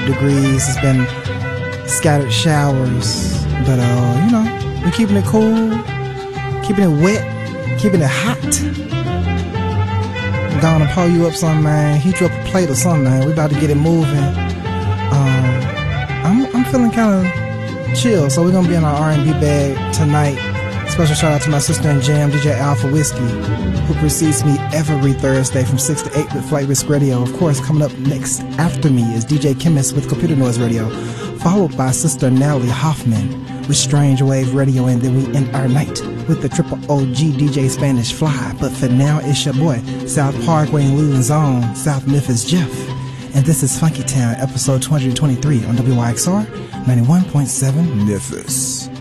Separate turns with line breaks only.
degrees. It's been scattered showers, but you know, we're keeping it cool, keeping it wet, keeping it hot. Gonna pull you up something, man. Heat you up a plate or something, man. We about to get it moving. I'm feeling kind of chill, so we're gonna be in our R&B bag tonight. Special shout out to my sister in jam, DJ Alpha Whiskey, who precedes me every Thursday from 6 to 8 with Flight Risk Radio. Of course, coming up next after me is DJ Chemist with Computer Noise Radio, followed by Sister Natalie Hoffman with Strange Wave Radio, and then we end our night with the triple OG DJ Spanish Fly. But for now, it's your boy, South Parkway and Luden's own South Memphis Jeff. And this is Funky Town, episode 223 on WYXR 91.7 Memphis.